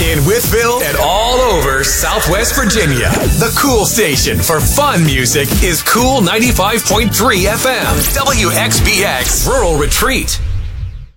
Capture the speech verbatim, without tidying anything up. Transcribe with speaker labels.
Speaker 1: In Wytheville and all over Southwest Virginia, the cool station for fun music is Cool ninety-five point three F M, W X B X Rural Retreat.